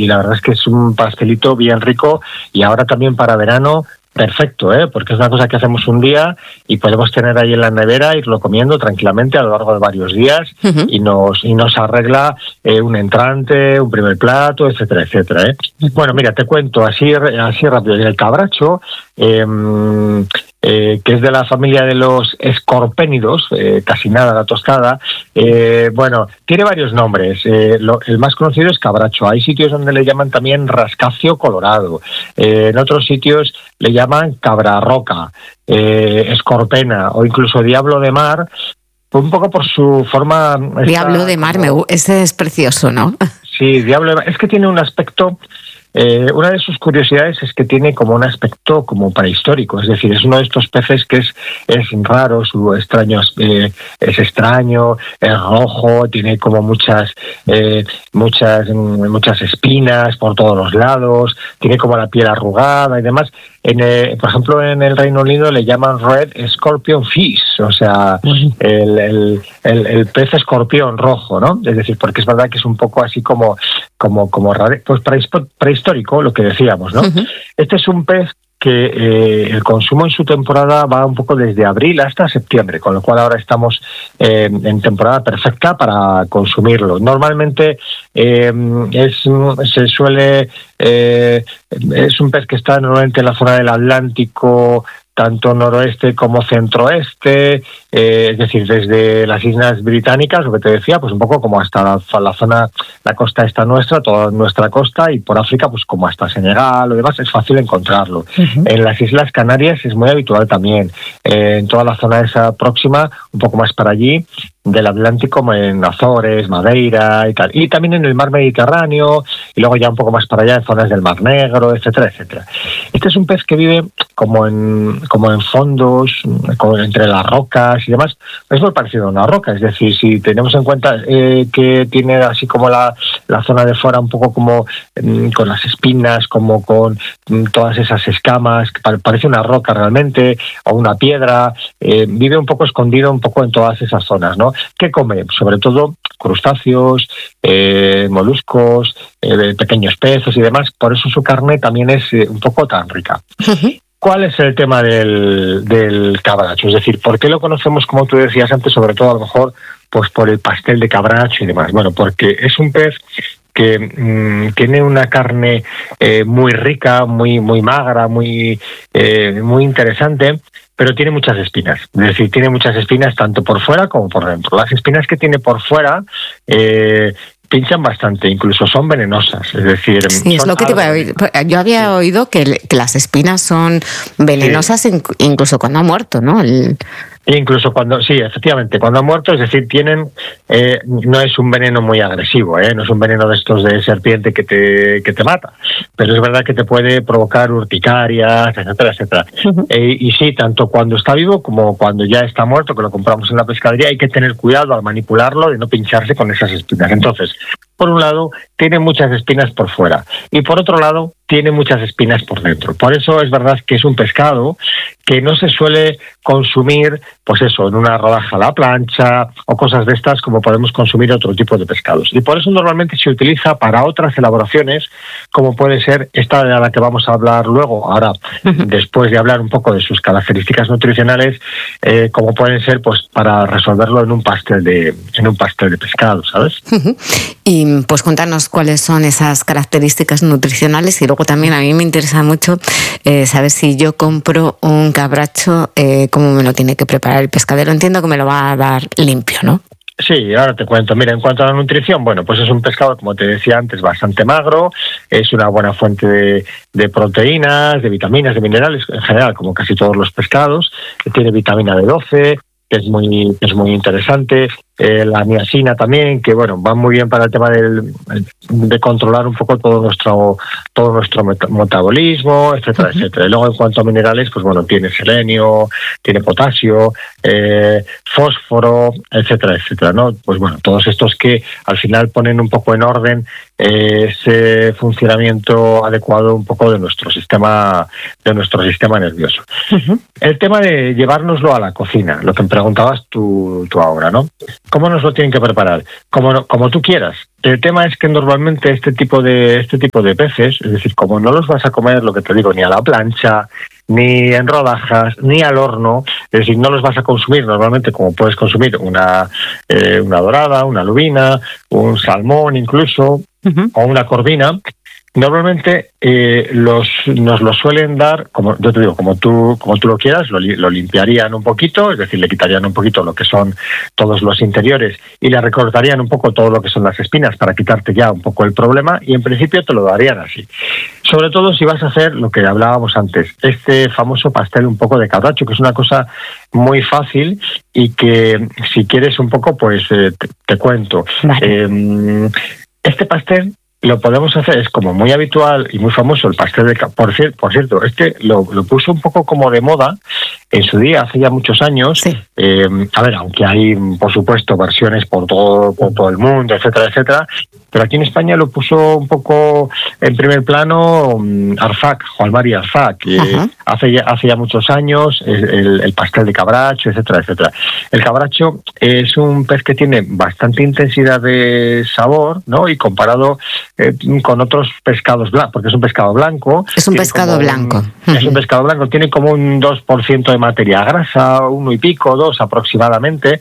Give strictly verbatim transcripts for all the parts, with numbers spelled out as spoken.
y la verdad es que es un pastelito bien rico y ahora también para verano. Perfecto, ¿eh? Porque es una cosa que hacemos un día y podemos tener ahí en la nevera, irlo comiendo tranquilamente a lo largo de varios días uh-huh. y nos y nos arregla eh, un entrante, un primer plato, etcétera, etcétera. ¿eh? Bueno, mira, te cuento así así rápido. El cabracho, eh, eh, que es de la familia de los escorpénidos, eh, casi nada la tostada, eh, bueno, tiene varios nombres. Eh, lo, el más conocido es cabracho. Hay sitios donde le llaman también rascacio colorado. Eh, en otros sitios le llaman cabrarroca, eh, escorpena o incluso diablo de mar, un poco por su forma. Diablo de mar, como... me, ese es precioso, ¿no? Sí, diablo de mar. Es que tiene un aspecto. Eh, una de sus curiosidades es que tiene como un aspecto como prehistórico, es decir, es uno de estos peces que es, es raro, su extraño eh, es extraño, es rojo, tiene como muchas eh, muchas muchas espinas por todos los lados, tiene como la piel arrugada y demás. En, eh, por ejemplo, en el Reino Unido le llaman Red Scorpion Fish, o sea, uh-huh. el, el, el, el pez escorpión rojo, ¿no? Es decir, porque es verdad que es un poco así como como como raro, pues prehistórico, lo que decíamos, ¿no? Uh-huh. Este es un pez que eh, el consumo en su temporada va un poco desde abril hasta septiembre, con lo cual ahora estamos eh, en temporada perfecta para consumirlo. Normalmente eh, es se suele eh, es un pez que está normalmente en la zona del Atlántico, tanto noroeste como centroeste, eh, es decir, desde las Islas Británicas, lo que te decía, pues un poco como hasta la, la zona, la costa esta nuestra, toda nuestra costa, y por África, pues como hasta Senegal, lo demás, es fácil encontrarlo. Uh-huh. En las Islas Canarias es muy habitual también, eh, en toda la zona esa próxima, un poco más para allí, del Atlántico, como en Azores, Madeira y tal, y también en el mar Mediterráneo, y luego ya un poco más para allá en zonas del Mar Negro, etcétera, etcétera. Este es un pez que vive como en como en fondos, como entre las rocas y demás. Es muy parecido a una roca, es decir, si tenemos en cuenta eh, que tiene así como la, la zona de fuera un poco como eh, con las espinas, como con eh, todas esas escamas, que parece una roca realmente, o una piedra, eh, vive un poco escondido un poco en todas esas zonas, ¿no? ¿Qué come? Sobre todo crustáceos, eh, moluscos, eh, pequeños peces y demás. Por eso su carne también es eh, un poco tan rica. Uh-huh. ¿Cuál es el tema del, del cabracho? Es decir, ¿por qué lo conocemos, como tú decías antes, sobre todo a lo mejor pues por el pastel de cabracho y demás? Bueno, porque es un pez que mmm, tiene una carne eh, muy rica, muy muy magra, muy eh, muy interesante, pero tiene muchas espinas. Es decir, tiene muchas espinas tanto por fuera como por dentro. Las espinas que tiene por fuera eh, pinchan bastante, incluso son venenosas. Es decir, sí, es lo que te iba a oír. Yo había sí. oído que, que las espinas son venenosas sí. incluso cuando ha muerto, ¿no? El... Incluso cuando, sí, efectivamente, cuando ha muerto, es decir, tienen, eh, no es un veneno muy agresivo, ¿eh? No es un veneno de estos de serpiente que te que te mata, pero es verdad que te puede provocar urticarias, etcétera, etcétera. Uh-huh. Eh, y sí, tanto cuando está vivo como cuando ya está muerto, que lo compramos en la pescadería, hay que tener cuidado al manipularlo de no pincharse con esas espinas. Entonces, por un lado, tiene muchas espinas por fuera y por otro lado, tiene muchas espinas por dentro. Por eso es verdad que es un pescado que no se suele consumir, pues eso, en una rodaja a la plancha o cosas de estas como podemos consumir otro tipo de pescados. Y por eso normalmente se utiliza para otras elaboraciones, como puede ser esta de la que vamos a hablar luego, ahora, después de hablar un poco de sus características nutricionales, eh, como pueden ser pues para resolverlo en un pastel de, en un pastel de pescado, ¿sabes? Y pues cuéntanos cuáles son esas características nutricionales y luego también a mí me interesa mucho eh, saber si yo compro un cabracho, eh, cómo me lo tiene que preparar el pescadero. Entiendo que me lo va a dar limpio, ¿no? Sí, ahora te cuento. Mira, en cuanto a la nutrición, bueno, pues es un pescado, como te decía antes, bastante magro, es una buena fuente de, de proteínas, de vitaminas, de minerales, en general, como casi todos los pescados. Tiene vitamina B doce, que es muy, es muy interesante. Eh, la niacina también, que bueno, va muy bien para el tema del, de controlar un poco todo nuestro todo nuestro metabolismo, etcétera, uh-huh. etcétera. Y luego en cuanto a minerales, pues bueno, tiene selenio, tiene potasio, eh, fósforo, etcétera, etcétera, ¿no? Pues bueno, todos estos que al final ponen un poco en orden eh, ese funcionamiento adecuado un poco de nuestro sistema de nuestro sistema nervioso. Uh-huh. El tema de llevárnoslo a la cocina, lo que me preguntabas tú, tú ahora, ¿no? ¿Cómo nos lo tienen que preparar? Como, como tú quieras. El tema es que normalmente este tipo de este tipo de peces, es decir, como no los vas a comer, lo que te digo, ni a la plancha, ni en rodajas, ni al horno, es decir, no los vas a consumir normalmente como puedes consumir una, eh, una dorada, una lubina, un salmón incluso, uh-huh. o una corvina. Normalmente eh, los nos lo suelen dar, como yo te digo, como tú como tú lo quieras, lo, lo limpiarían un poquito, es decir, le quitarían un poquito lo que son todos los interiores y le recortarían un poco todo lo que son las espinas para quitarte ya un poco el problema, y en principio te lo darían así. Sobre todo si vas a hacer lo que hablábamos antes, este famoso pastel un poco de cabracho, que es una cosa muy fácil y que si quieres un poco, pues eh, te, te cuento. Vale. Eh, este pastel lo podemos hacer, es como muy habitual y muy famoso el pastel de cabracho. Por, cier- por cierto, este lo, lo puso un poco como de moda en su día, hace ya muchos años. Sí. Eh, a ver, aunque hay, por supuesto, versiones por todo, por todo el mundo, etcétera, etcétera, pero aquí en España lo puso un poco en primer plano um, Arfac, Juan Mari Arfac, que uh-huh. hace, ya, hace ya muchos años, el, el pastel de cabracho, etcétera, etcétera. El cabracho es un pez que tiene bastante intensidad de sabor, ¿no? Y comparado eh, con otros pescados blancos, porque es un pescado blanco. Es un pescado blanco. Un, uh-huh. Es un pescado blanco, tiene como un dos por ciento de materia grasa, uno y pico, dos aproximadamente,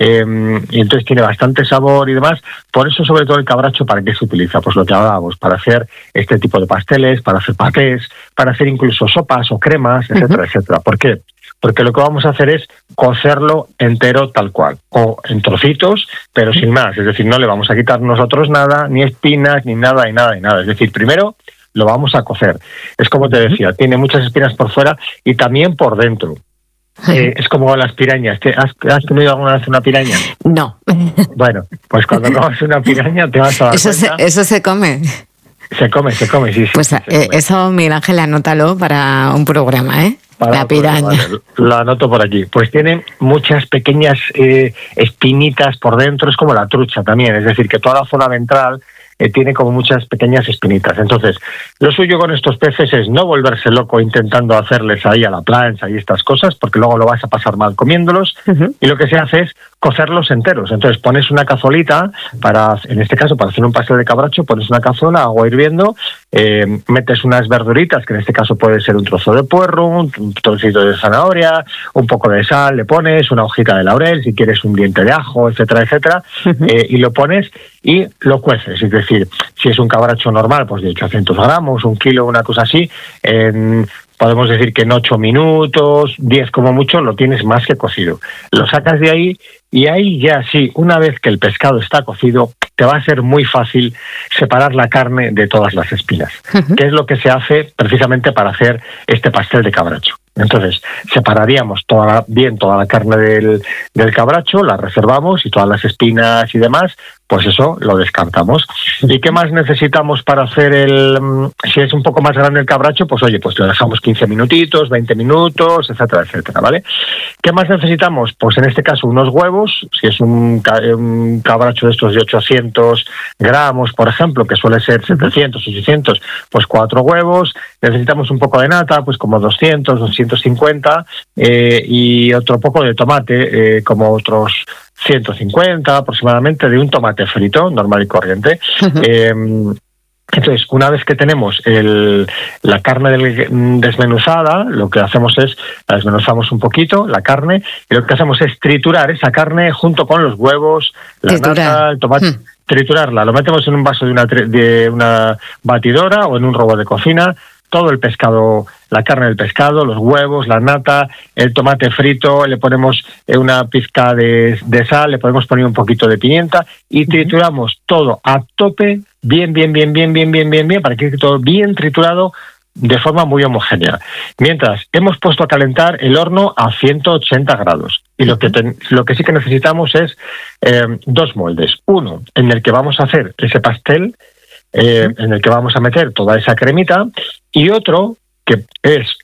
eh, y entonces tiene bastante sabor y demás. Por eso, sobre todo, el cabracho, ¿para qué se utiliza? Pues lo que hablábamos, para hacer este tipo de pasteles, para hacer patés, para hacer incluso sopas o cremas, etcétera, uh-huh. etcétera. ¿Por qué? Porque lo que vamos a hacer es cocerlo entero tal cual, o en trocitos, pero sin más. Es decir, no le vamos a quitar nosotros nada, ni espinas, ni nada, ni nada, ni nada. Es decir, primero lo vamos a cocer. Es como te decía, tiene muchas espinas por fuera y también por dentro. Eh, es como las pirañas. ¿Has, ¿Has comido alguna vez una piraña? No. Bueno, pues cuando comes una piraña te vas a dar eso cuenta. Se, eso se come. Se come, se come, sí, sí. Pues eh, come. Eso, Miguel Ángel, anótalo para un programa, ¿eh? Para la piraña. Vale, lo anoto por aquí. Pues tiene muchas pequeñas eh, espinitas por dentro, es como la trucha también, es decir, que toda la zona ventral eh, tiene como muchas pequeñas espinitas. Entonces, lo suyo con estos peces es no volverse loco intentando hacerles ahí a la plancha y estas cosas, porque luego lo vas a pasar mal comiéndolos, uh-huh. y lo que se hace es cocerlos enteros. Entonces pones una cazolita, para, en este caso para hacer un pastel de cabracho, pones una cazuela, agua hirviendo, eh, metes unas verduritas, que en este caso puede ser un trozo de puerro, un, un trocito de zanahoria, un poco de sal, le pones una hojita de laurel, si quieres un diente de ajo, etcétera, etcétera, uh-huh. eh, y lo pones y lo cueces. Es decir, si es un cabracho normal, pues de ochocientos gramos, un kilo, una cosa así, en... podemos decir que en ocho minutos, diez como mucho, lo tienes más que cocido. Lo sacas de ahí y ahí ya sí, una vez que el pescado está cocido, te va a ser muy fácil separar la carne de todas las espinas, uh-huh. que es lo que se hace precisamente para hacer este pastel de cabracho. Entonces, separaríamos toda la, bien toda la carne del, del cabracho, la reservamos y todas las espinas y demás, pues eso lo descartamos. ¿Y qué más necesitamos para hacer el... Si es un poco más grande el cabracho, pues oye, pues lo dejamos quince minutitos, veinte minutos, etcétera, etcétera, ¿vale? ¿Qué más necesitamos? Pues en este caso unos huevos, si es un, un cabracho de estos de ochocientos gramos, por ejemplo, que suele ser setecientos, ochocientos, pues cuatro huevos. Necesitamos un poco de nata, pues como doscientos, doscientos cincuenta, eh, y otro poco de tomate, eh, como otros ciento cincuenta aproximadamente, de un tomate frito, normal y corriente. Uh-huh. Eh, entonces, una vez que tenemos el, la carne del, desmenuzada, lo que hacemos es, la desmenuzamos un poquito, la carne, y lo que hacemos es triturar esa carne junto con los huevos, la Triturar. nata, el tomate, hmm. triturarla, lo metemos en un vaso de una, de una batidora o en un robot de cocina, todo el pescado, la carne del pescado, los huevos, la nata, el tomate frito, le ponemos una pizca de, de sal, le podemos poner un poquito de pimienta y trituramos todo a tope, bien, bien, bien, bien, bien, bien, bien, bien, para que quede todo bien triturado de forma muy homogénea. Mientras, hemos puesto a calentar el horno a ciento ochenta grados. Y lo que, ten, lo que sí que necesitamos es eh, dos moldes. Uno, en el que vamos a hacer ese pastel, Eh, en el que vamos a meter toda esa cremita, y otro que es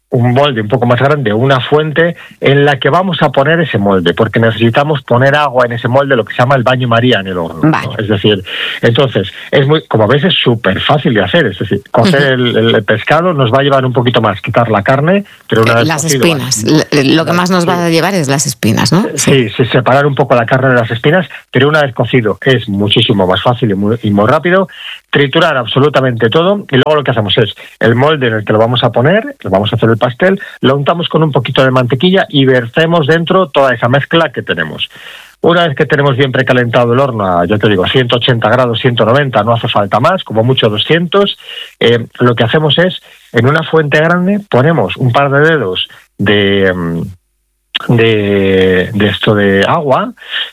un molde un poco más grande, una fuente en la que vamos a poner ese molde, porque necesitamos poner agua en ese molde, lo que se llama el baño María en el horno, vale. ¿no? Es decir, entonces, es muy, como ves, es súper fácil de hacer, es decir, cocer uh-huh. el, el pescado nos va a llevar un poquito más, quitar la carne, pero una vez las cocido, espinas, así, lo que más nos va a llevar es las espinas, ¿no? Sí, sí, separar un poco la carne de las espinas, pero una vez cocido es muchísimo más fácil y muy, y muy rápido. Triturar absolutamente todo y luego lo que hacemos es el molde en el que lo vamos a poner, lo vamos a hacer el pastel, lo untamos con un poquito de mantequilla y vertemos dentro toda esa mezcla que tenemos. Una vez que tenemos bien precalentado el horno a, ya te digo, ciento ochenta grados, ciento noventa, no hace falta más, como mucho doscientos, eh, lo que hacemos es, en una fuente grande, ponemos un par de dedos de, de, de esto de agua,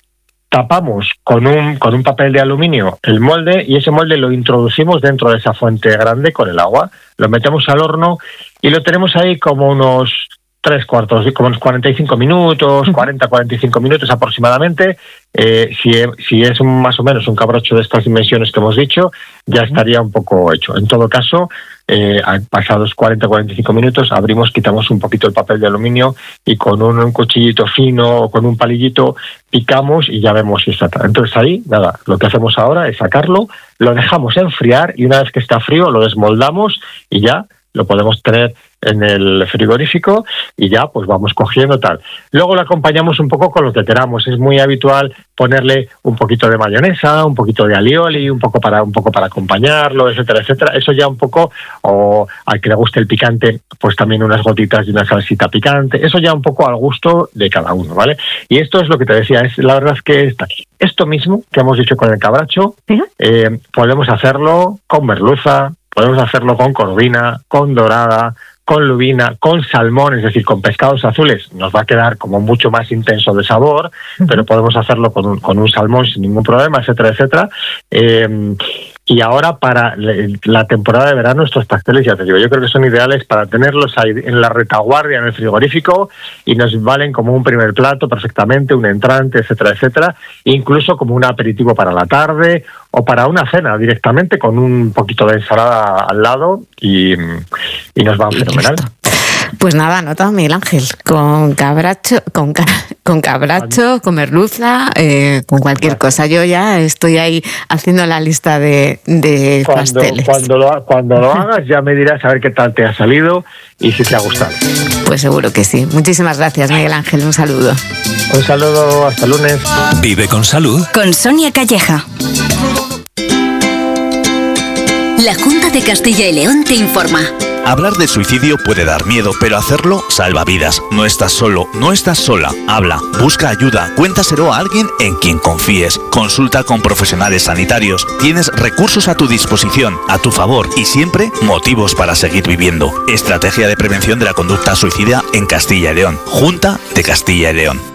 tapamos con un, con un papel de aluminio el molde y ese molde lo introducimos dentro de esa fuente grande con el agua, lo metemos al horno y lo tenemos ahí como unos tres cuartos, como unos cuarenta y cinco minutos, cuarenta a cuarenta y cinco minutos aproximadamente. Eh, si, si es un, más o menos un cabracho de estas dimensiones que hemos dicho, ya estaría un poco hecho. En todo caso, eh, pasados cuarenta a cuarenta y cinco minutos, abrimos, quitamos un poquito el papel de aluminio y con un, un cuchillito fino o con un palillito picamos y ya vemos si está. Entonces ahí, nada, lo que hacemos ahora es sacarlo, lo dejamos enfriar y una vez que está frío lo desmoldamos y ya lo podemos tener en el frigorífico y ya pues vamos cogiendo tal. Luego lo acompañamos un poco con lo que queramos. Es muy habitual ponerle un poquito de mayonesa, un poquito de alioli, un poco para un poco para acompañarlo, etcétera, etcétera. Eso ya un poco, o al que le guste el picante, pues también unas gotitas de una salsita picante. Eso ya un poco al gusto de cada uno, ¿vale? Y esto es lo que te decía, es la verdad es que está aquí. Esto mismo que hemos dicho con el cabracho, ¿sí? eh, podemos hacerlo con merluza, podemos hacerlo con corvina, con dorada, con lubina, con salmón, es decir, con pescados azules. Nos va a quedar como mucho más intenso de sabor, uh-huh. pero podemos hacerlo con un, con un salmón sin ningún problema, etcétera, etcétera. Eh, y ahora para la temporada de verano estos pasteles, ya te digo, yo creo que son ideales para tenerlos ahí en la retaguardia, en el frigorífico, y nos valen como un primer plato perfectamente, un entrante, etcétera, etcétera, incluso como un aperitivo para la tarde o para una cena directamente con un poquito de ensalada al lado y, y nos van fenomenal. Pues nada, anota, Miguel Ángel, con cabracho, con, ca, con cabracho, con merluza, eh, con cualquier cosa. Yo ya estoy ahí haciendo la lista de, de cuando, pasteles. Cuando lo, cuando lo hagas ya me dirás a ver qué tal te ha salido y si te ha gustado. Pues seguro que sí. Muchísimas gracias, Miguel Ángel. Un saludo. Un saludo, hasta lunes. Vive con salud. Con Sonia Calleja. La Junta de Castilla y León te informa. Hablar de suicidio puede dar miedo, pero hacerlo salva vidas. No estás solo, no estás sola. Habla, busca ayuda, cuéntaselo a alguien en quien confíes. Consulta con profesionales sanitarios. Tienes recursos a tu disposición, a tu favor y siempre motivos para seguir viviendo. Estrategia de prevención de la conducta suicida en Castilla y León. Junta de Castilla y León.